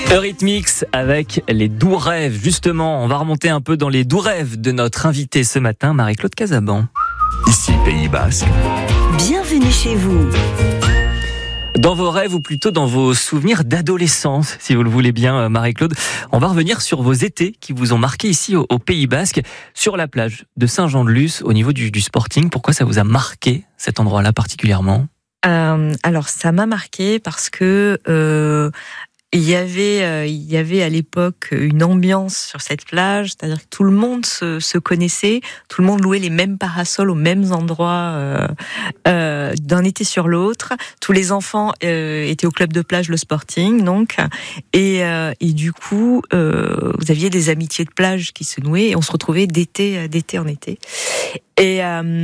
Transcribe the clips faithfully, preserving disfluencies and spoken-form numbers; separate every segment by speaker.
Speaker 1: Eurythmics avec les doux rêves. Justement, on va remonter un peu dans les doux rêves de notre invitée ce matin, Marie-Claude Casaban.
Speaker 2: Ici Pays Basque.
Speaker 3: Bienvenue chez vous.
Speaker 1: Dans vos rêves ou plutôt dans vos souvenirs d'adolescence, si vous le voulez bien, Marie-Claude, on va revenir sur vos étés qui vous ont marqué ici au, au Pays Basque, sur la plage de Saint-Jean-de-Luz, au niveau du, du Sporting. Pourquoi ça vous a marqué cet endroit-là particulièrement ?
Speaker 4: euh, Alors ça m'a marqué parce que euh, il y avait, euh, il y avait à l'époque une ambiance sur cette plage, c'est-à-dire que tout le monde se, se connaissait, tout le monde louait les mêmes parasols aux mêmes endroits euh, euh, d'un été sur l'autre. Tous les enfants euh, étaient au club de plage, le Sporting, donc, et, euh, et du coup, euh, vous aviez des amitiés de plage qui se nouaient et on se retrouvait d'été, d'été en été. Et,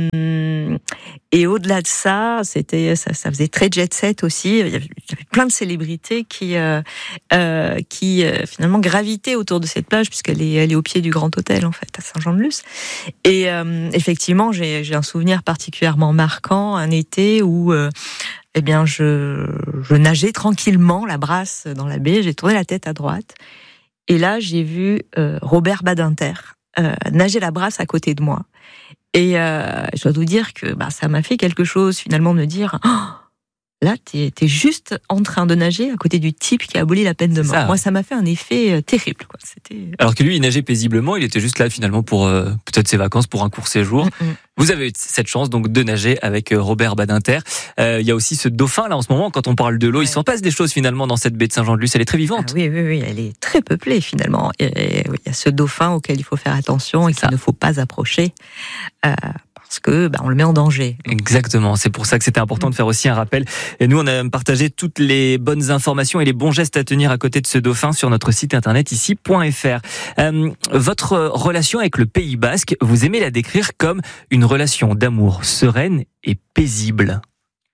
Speaker 4: euh, et au-delà de ça, c'était, ça, ça faisait très jet set aussi. Il y avait, il y avait plein de célébrités qui, euh, euh, qui euh, finalement gravitaient autour de cette plage puisqu'elle est, elle est au pied du Grand Hôtel en fait à Saint-Jean-de-Luz. Et euh, effectivement, j'ai, j'ai un souvenir particulièrement marquant, un été où euh, eh bien je, je nageais tranquillement la brasse dans la baie. J'ai tourné la tête à droite et là j'ai vu euh, Robert Badinter euh, nager la brasse à côté de moi. Et euh, je dois vous dire que bah, ça m'a fait quelque chose, finalement, de me dire oh, là, t'es, t'es juste en train de nager à côté du type qui a aboli la peine de mort. Ça, Moi, ça m'a fait un effet terrible. Quoi. C'était...
Speaker 1: Alors que lui, il nageait paisiblement, il était juste là, finalement, pour euh, peut-être ses vacances, pour un court séjour. Mm-hmm. Vous avez eu cette chance donc de nager avec Robert Badinter. Euh, il y a aussi ce dauphin, là, en ce moment, quand on parle de l'eau, ouais. Il s'en passe des choses, finalement, dans cette baie de Saint-Jean-de-Luz. Elle est très vivante.
Speaker 4: Ah, oui, oui, oui, elle est très peuplée, finalement. Et, et, oui, il y a ce dauphin auquel il faut faire attention et qu'il ne faut pas approcher. Euh, parce que bah, on le met en danger.
Speaker 1: Exactement, c'est pour ça que c'était important de faire aussi un rappel. Et nous, on a partagé toutes les bonnes informations et les bons gestes à tenir à côté de ce dauphin sur notre site internet ici point f r. Euh, votre relation avec le Pays Basque, vous aimez la décrire comme une relation d'amour sereine et paisible. Pourquoi ?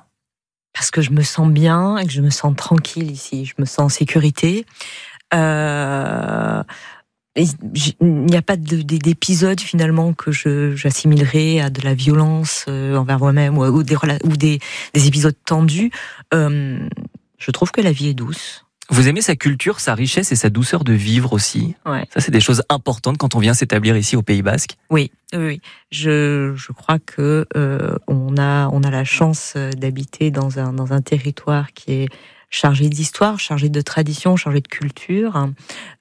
Speaker 4: Parce que je me sens bien et que je me sens tranquille ici. Je me sens en sécurité. Euh... Il n'y a pas de, d'épisode finalement que je, j'assimilerais à de la violence envers moi-même ou, ou, des, ou des, des épisodes tendus. Euh, je trouve que la vie est douce.
Speaker 1: Vous aimez sa culture, sa richesse et sa douceur de vivre aussi.
Speaker 4: Ouais.
Speaker 1: Ça, c'est des choses importantes quand on vient s'établir ici au Pays Basque.
Speaker 4: Oui, oui. Je, je crois que euh, on a, on a la chance d'habiter dans un, dans un territoire qui est chargé d'histoire, chargé de tradition, chargé de culture.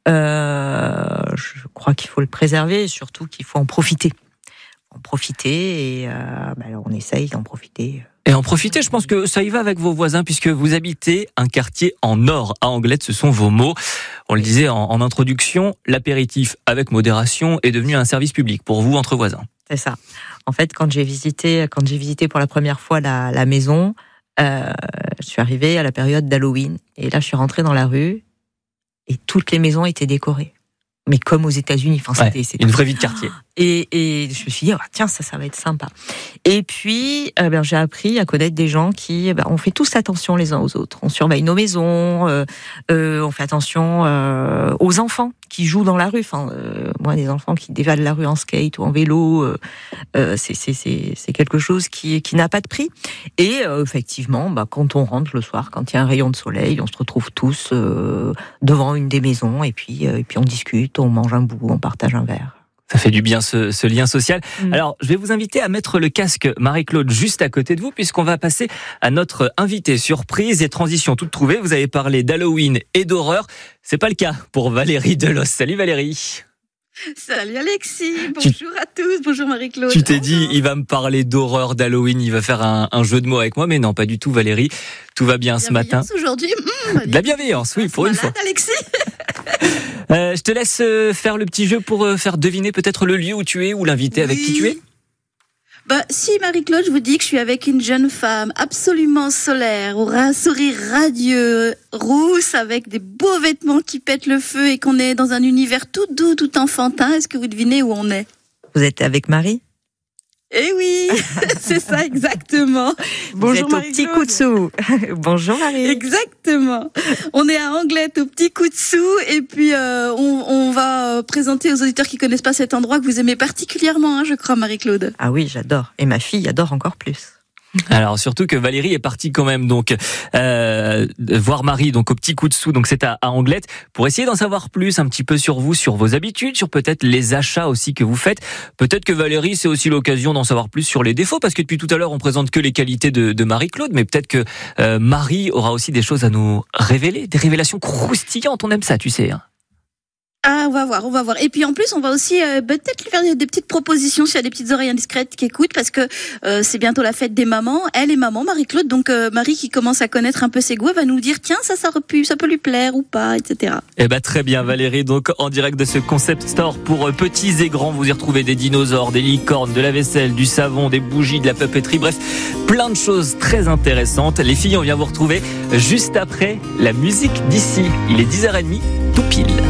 Speaker 4: Euh, je crois qu'il faut le préserver et surtout qu'il faut en profiter. En profiter et euh, bah alors on essaye d'en profiter.
Speaker 1: Et en profiter, je pense que ça y va avec vos voisins puisque vous habitez un quartier en or à Anglette, ce sont vos mots. On le disait en, en introduction, l'apéritif avec modération est devenu un service public pour vous entre voisins.
Speaker 4: C'est ça. En fait, quand j'ai visité, quand j'ai visité pour la première fois la, la maison, Euh, je suis arrivée à la période d'Halloween et là je suis rentrée dans la rue et toutes les maisons étaient décorées, mais comme aux États-Unis. Enfin,
Speaker 1: ouais,
Speaker 4: c'était, c'était
Speaker 1: une vraie vie de quartier.
Speaker 4: Et, et je me suis dit oh, tiens ça ça va être sympa. Et puis euh, ben, j'ai appris à connaître des gens qui ben, on fait tous attention les uns aux autres. On surveille nos maisons, euh, euh, on fait attention euh, aux enfants qui jouent dans la rue. Enfin, euh, moi des enfants qui dévalent la rue en skate ou en vélo, euh, euh, c'est, c'est, c'est, c'est quelque chose qui, qui n'a pas de prix. Et euh, effectivement, bah, quand on rentre le soir, quand il y a un rayon de soleil, on se retrouve tous euh, devant une des maisons et puis, euh, et puis on discute, on mange un bout, on partage un verre.
Speaker 1: Ça fait du bien ce, ce lien social. Mmh. Alors, je vais vous inviter à mettre le casque, Marie-Claude, juste à côté de vous, puisqu'on va passer à notre invité surprise et transition toute trouvée. Vous avez parlé d'Halloween et d'horreur. C'est pas le cas pour Valérie Delos. Salut Valérie.
Speaker 5: Salut Alexis, bonjour tu, à tous, bonjour Marie-Claude.
Speaker 1: Tu t'es dit, il va me parler d'horreur, d'Halloween, il va faire un, un jeu de mots avec moi, mais non, pas du tout Valérie. Tout va bien ce matin.
Speaker 5: Aujourd'hui, mmh,
Speaker 1: de la bienveillance, oui, pour une fois.
Speaker 5: Alexis.
Speaker 1: Euh, je te laisse faire le petit jeu pour faire deviner peut-être le lieu où tu es ou l'invité oui. avec qui tu es.
Speaker 5: Bah, si Marie-Claude, je vous dis que je suis avec une jeune femme absolument solaire, aura un sourire radieux, rousse, avec des beaux vêtements qui pètent le feu et qu'on est dans un univers tout doux, tout enfantin. Est-ce que vous devinez où on est ?
Speaker 4: Vous êtes avec Marie ?
Speaker 5: Eh oui, c'est ça exactement.
Speaker 4: Bonjour Marie. Au petit coup de sou. Bonjour Marie.
Speaker 5: Exactement. On est à Anglette au petit coup de sou et puis euh, on, on va présenter aux auditeurs qui connaissent pas cet endroit que vous aimez particulièrement, hein, je crois Marie-Claude.
Speaker 4: Ah oui, j'adore. Et ma fille adore encore plus.
Speaker 1: Alors surtout que Valérie est partie quand même donc euh, voir Marie donc au Petit Coup de Sou, donc c'est à, à Anglette, pour essayer d'en savoir plus un petit peu sur vous, sur vos habitudes, sur peut-être les achats aussi que vous faites. Peut-être que Valérie, c'est aussi l'occasion d'en savoir plus sur les défauts, parce que depuis tout à l'heure on présente que les qualités de, de Marie-Claude, mais peut-être que euh, Marie aura aussi des choses à nous révéler, des révélations croustillantes. On aime ça, tu sais. Hein.
Speaker 5: Ah, on va voir, on va voir. Et puis en plus, on va aussi euh, peut-être lui faire des, des petites propositions s'il y a des petites oreilles indiscrètes qui écoutent, parce que euh, c'est bientôt la fête des mamans. Elle est maman, Marie-Claude, donc euh, Marie qui commence à connaître un peu ses goûts, elle va nous dire tiens, ça, ça, pu, ça peut lui plaire ou pas, et cetera.
Speaker 1: Eh ben très bien, Valérie, donc en direct de ce concept store pour petits et grands. Vous y retrouvez des dinosaures, des licornes, de la vaisselle, du savon, des bougies, de la papeterie, bref, plein de choses très intéressantes. Les filles, on vient vous retrouver juste après la musique d'ici. Il est dix heures trente, tout pile.